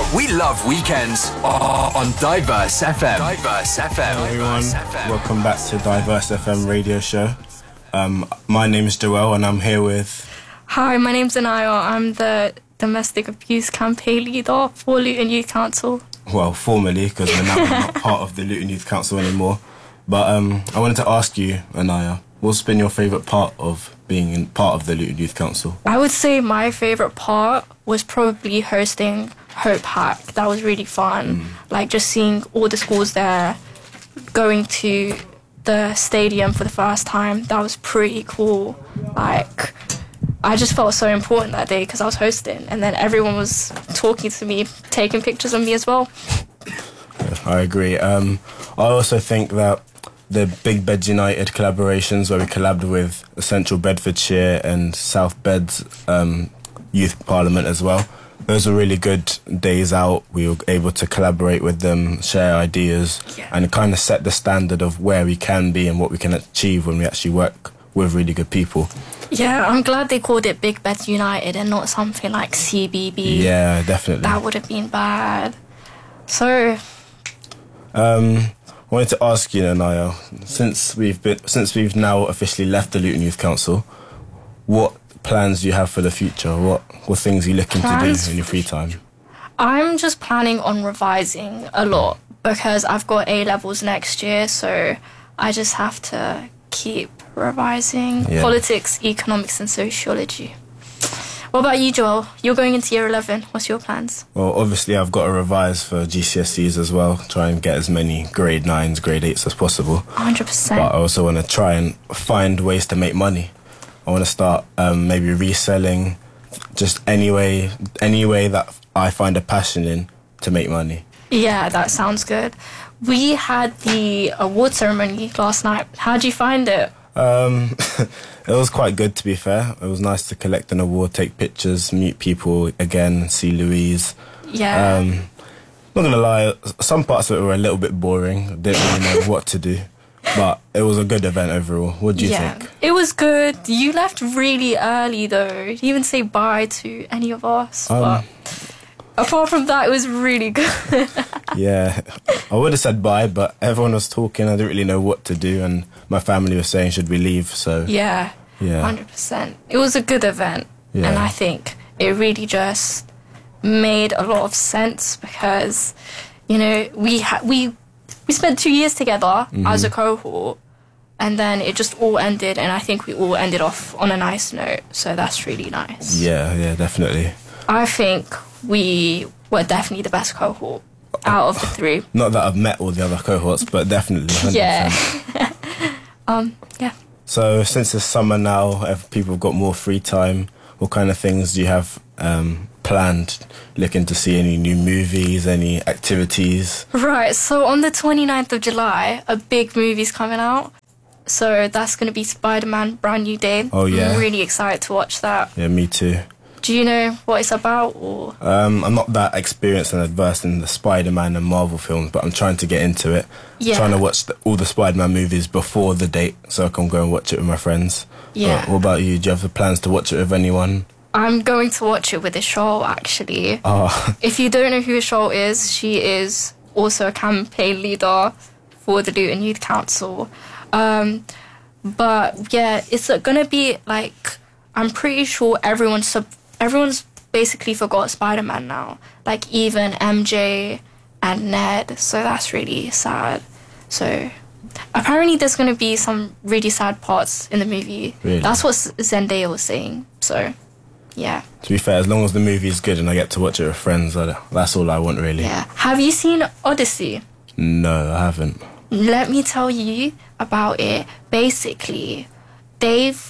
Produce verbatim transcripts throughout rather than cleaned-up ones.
We love weekends on Diverse F M. Diverse F M. Hello everyone, welcome back to Diverse F M radio show. Um, my name is Joel and I'm here with... Hi, my name's Anaya. I'm the domestic abuse campaign leader for Luton Youth Council. Well, formally, because we're now not part of the Luton Youth Council anymore. But um, I wanted to ask you, Anaya, what's been your favourite part of being in, part of the Luton Youth Council? I would say my favourite part was probably hosting Hope Hack. That was really fun. Mm. Like just seeing all the schools there, going to the stadium for the first time. That was pretty cool. Like, I just felt so important that day because I was hosting, and then everyone was talking to me, taking pictures of me as well. I agree. Um, I also think that the Big Beds United collaborations, where we collabed with Central Bedfordshire and South Beds um, Youth Parliament as well, those were really good days out. We were able to collaborate with them, share ideas, yeah. and kind of set the standard of where we can be and what we can achieve when we actually work with really good people. Yeah, I'm glad they called it Big Beds United and not something like C B B. Yeah, definitely. That would have been bad. So... Um, I wanted to ask you, Anaya, since we've been, since we've now officially left the Luton Youth Council, what plans do you have for the future? What what things are you looking plans to do in your free time? I'm just planning on revising a lot because I've got A-levels next year, so I just have to keep revising yeah. politics, economics and sociology. What about you, Joel? You're going into year eleven. What's your plans? Well, obviously I've got to revise for G C S Es as well, try and get as many grade nines, grade eights as possible. one hundred percent. But I also want to try and find ways to make money. I want to start um, maybe reselling, just any way, any way that I find a passion in to make money. Yeah, that sounds good. We had the award ceremony last night. How'd you find it? Um, it was quite good, to be fair. It was nice to collect an award, take pictures, meet people again, see Louise. Yeah. Um, not gonna lie, some parts of it were a little bit boring. I didn't really know what to do. But it was a good event overall. What do you yeah, think? It was good. You left really early though. You didn't even say bye to any of us. Um, but apart from that, it was really good. Yeah, I would have said bye, but everyone was talking. I didn't really know what to do, and my family was saying, should we leave? So yeah, yeah, one hundred percent. It was a good event, yeah. and I think it really just made a lot of sense because, you know, we ha- we we spent two years together mm-hmm. as a cohort, and then it just all ended, and I think we all ended off on a nice note. So that's really nice. Yeah, yeah, definitely. I think we were definitely the best cohort out of the three. Not that I've met all the other cohorts, but definitely one hundred percent. Yeah. um, yeah. So since it's summer now, if people have got more free time, what kind of things do you have um, planned? Looking to see any new movies, any activities? Right, so on the twenty-ninth of July, a big movie's coming out. So that's going to be Spider-Man Brand New Day. Oh, yeah. I'm really excited to watch that. Yeah, me too. Do you know what it's about? Or um, I'm not that experienced and adversed in the Spider-Man and Marvel films, but I'm trying to get into it. Yeah. Trying to watch the, all the Spider-Man movies before the date so I can go and watch it with my friends. Yeah. But what about you? Do you have the plans to watch it with anyone? I'm going to watch it with Ishol, actually. Oh. If you don't know who Ishol is, she is also a campaign leader for the Luton Youth Council. Um, but yeah, it's going to be like, I'm pretty sure everyone's sub- everyone's basically forgot Spider-Man now. Like even M J and Ned, so that's really sad. So apparently there's going to be some really sad parts in the movie. Really? That's what Zendaya was saying, so yeah. To be fair, as long as the movie is good and I get to watch it with friends, that's all I want really. Yeah. Have you seen Odyssey? No, I haven't. Let me tell you about it. Basically, they've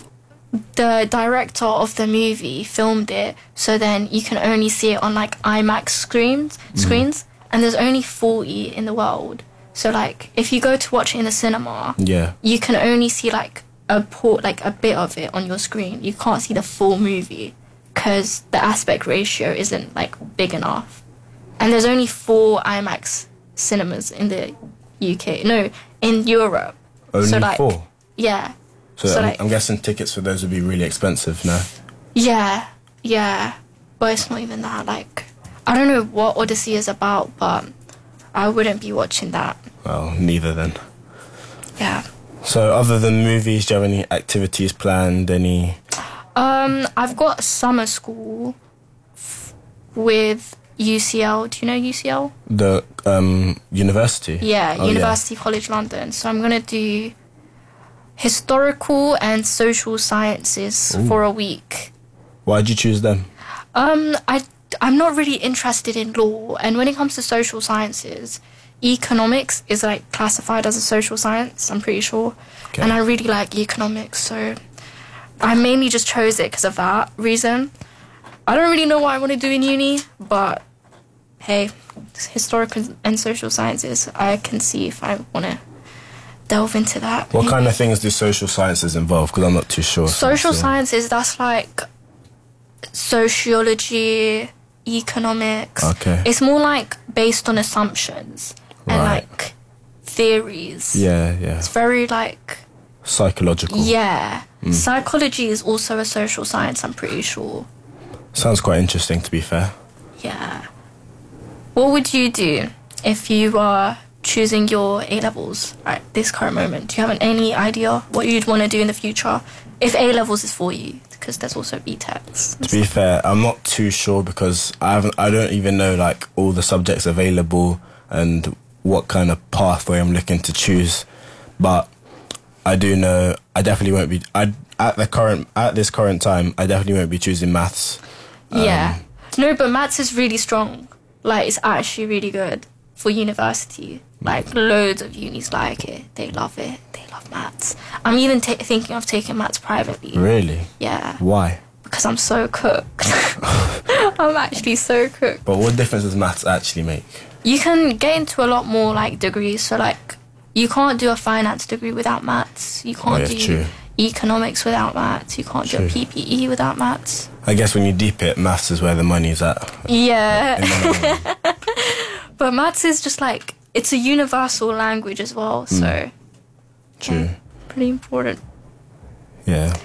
the director of the movie filmed it, so then you can only see it on like IMAX screens, screens, mm. and there's only forty in the world. So like, if you go to watch it in the cinema, yeah, you can only see like a port, like a bit of it on your screen. You can't see the full movie because the aspect ratio isn't like big enough. And there's only four IMAX cinemas in the U K, no, in Europe. Only so, like, four? Yeah. So, so I'm, like, I'm guessing tickets for those would be really expensive, no? Yeah, yeah. But it's not even that, like, I don't know what Odyssey is about, but I wouldn't be watching that. Well, neither then. Yeah. So other than movies, do you have any activities planned? Any? Um, I've got summer school f- with U C L. Do you know U C L? The um, university? Yeah, Oh, University College London. So I'm going to do historical and social sciences Ooh. for a week. Why'd you choose them? Um, I, I'm not really interested in law. And when it comes to social sciences, economics is like classified as a social science, I'm pretty sure. Okay. And I really like economics, so I mainly just chose it because of that reason. I don't really know what I want to do in uni, but hey, historical and social sciences, I can see if I want to delve into that. What maybe. kind of things do social sciences involve? Because I'm not too sure. Social so. sciences, that's like sociology, economics. Okay. It's more like based on assumptions and Right. like theories. Yeah, yeah. It's very like, Psychological. yeah. Psychology is also a social science, I'm pretty sure. Sounds quite interesting, to be fair. Yeah. What would you do if you were choosing your A-levels at this current moment? Do you have any idea what you'd want to do in the future? If A-levels is for you, because there's also B TECs. To be fair, I'm not too sure because I haven't. I don't even know like all the subjects available and what kind of pathway I'm looking to choose. But I do know I definitely won't be. I at the current at this current time, I definitely won't be choosing maths. Yeah. No, but maths is really strong. Like, it's actually really good for university. Like, loads of unis like it. They love it. They love maths. I'm even ta thinking of taking maths privately. Really? Yeah. Why? Because I'm so cooked. I'm actually so cooked. But what difference does maths actually make? You can get into a lot more, like, degrees. So, like, you can't do a finance degree without maths. You can't Oh, yeah, do true. economics without maths. You can't do True. a P P E without maths. I guess when you deep it, maths is where the money's at. Yeah. In the moment. But maths is just like, it's a universal language as well, so True. yeah, pretty important. Yeah.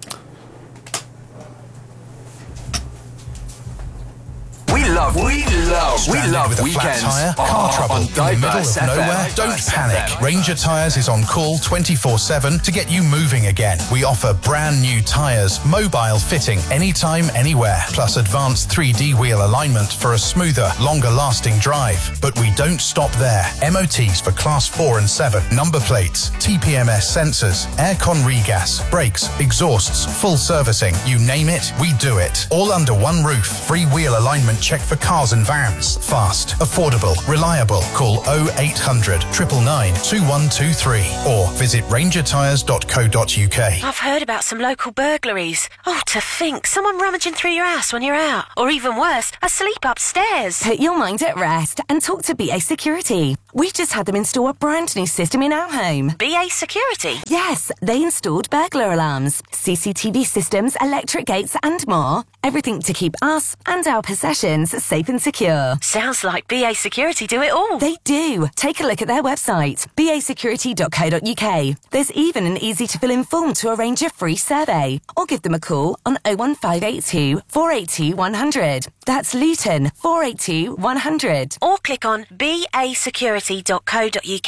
We love, we love, we Stranded love with a flat weekends tyre, on, car trouble on in the middle Diverse of F M. nowhere? Don't Diverse panic. F M. Ranger Tyres is on call twenty-four seven to get you moving again. We offer brand new tyres, mobile fitting, anytime, anywhere, plus advanced three D wheel alignment for a smoother, longer lasting drive. But we don't stop there. M O Ts for class four and seven, number plates, T P M S sensors, aircon regas, brakes, exhausts, full servicing. You name it, we do it. All under one roof. Free wheel alignment check for cars and vans. Fast, affordable, reliable. Call oh eight hundred, nine nine nine, two one two three or visit ranger tyres dot co dot uk. I've heard about some local burglaries. Oh, to think, someone rummaging through your house when you're out. Or even worse, asleep upstairs. Put your mind at rest and talk to B A Security. We've just had them install a brand new system in our home. B A Security? Yes, they installed burglar alarms, C C T V systems, electric gates and more. Everything to keep us and our possessions safe and secure. Sounds like B A Security do it all. They do. Take a look at their website, b a security dot co dot uk. There's even an easy-to-fill-in form to arrange a free survey. Or give them a call on oh one five eight two, four eight two, one hundred. That's Luton, four eight two, one hundred. Or click on b a security dot co dot uk.